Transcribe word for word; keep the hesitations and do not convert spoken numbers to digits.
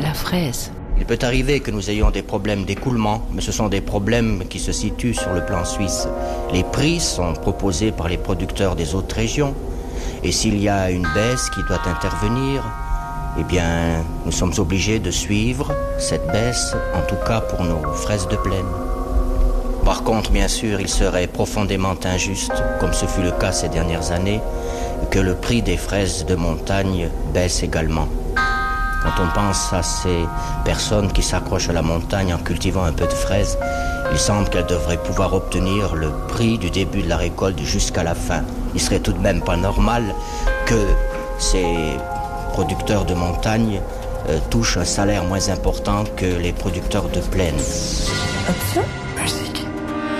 la fraise. Il peut arriver que nous ayons des problèmes d'écoulement, mais ce sont des problèmes qui se situent sur le plan suisse. Les prix sont proposés par les producteurs des autres régions, et s'il y a une baisse qui doit intervenir, eh bien, nous sommes obligés de suivre cette baisse, en tout cas pour nos fraises de plaine. Par contre, bien sûr, il serait profondément injuste, comme ce fut le cas ces dernières années, que le prix des fraises de montagne baisse également. Quand on pense à ces personnes qui s'accrochent à la montagne en cultivant un peu de fraises, il semble qu'elles devraient pouvoir obtenir le prix du début de la récolte jusqu'à la fin. Il serait tout de même pas normal que ces producteurs de montagne euh, touchent un salaire moins important que les producteurs de plaine. Option